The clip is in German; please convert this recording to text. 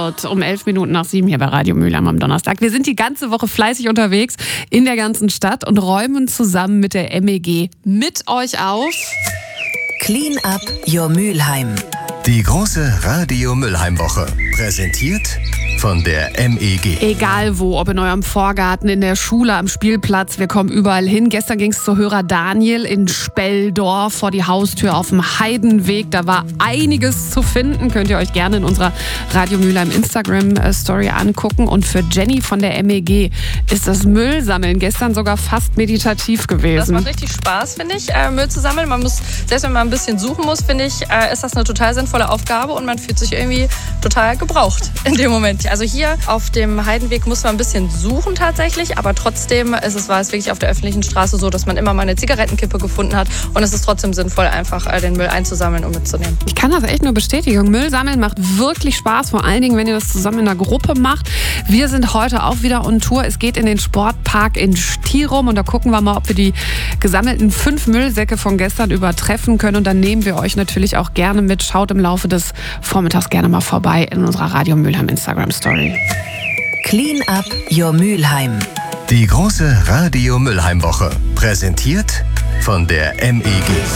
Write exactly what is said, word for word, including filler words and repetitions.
wird. Um elf Minuten nach sieben hier bei Radio Mülheim am Donnerstag. Wir sind die ganze Woche fleißig unterwegs in der ganzen Stadt und räumen zusammen mit der M E G mit euch auf. Clean up your Mülheim. Die große Radio Mülheim Woche. Präsentiert von der M E G. Egal wo, ob in eurem Vorgarten, in der Schule, am Spielplatz, wir kommen überall hin. Gestern ging es zu Hörer Daniel in Speldorf vor die Haustür auf dem Heidenweg. Da war einiges zu finden. Könnt ihr euch gerne in unserer Radio Mülheim Instagram-Story angucken. Und für Jenny von der M E G ist das Müllsammeln gestern sogar fast meditativ gewesen. Das macht richtig Spaß, finde ich, äh, Müll zu sammeln. Man muss, selbst wenn man ein bisschen suchen muss, finde ich, äh, ist das eine total sinnvolle Aufgabe und man fühlt sich irgendwie total gebraucht in dem Moment. Also hier auf dem Heidenweg muss man ein bisschen suchen tatsächlich, aber trotzdem ist es, war es wirklich auf der öffentlichen Straße so, dass man immer mal eine Zigarettenkippe gefunden hat und es ist trotzdem sinnvoll, einfach den Müll einzusammeln und mitzunehmen. Ich kann das echt nur bestätigen. Müll sammeln macht wirklich Spaß, vor allen Dingen, wenn ihr das zusammen in einer Gruppe macht. Wir sind heute auch wieder on Tour. Es geht in den Sportpark in Stirum und da gucken wir mal, ob wir die gesammelten fünf Müllsäcke von gestern übertreffen können und dann nehmen wir euch natürlich auch gerne mit. Schaut im Laufe des Vormittags gerne mal vorbei in unserer Radio Mülheim Instagram-Story. Clean up your Mülheim. Die große Radio Mülheim Woche. Präsentiert von der M E G.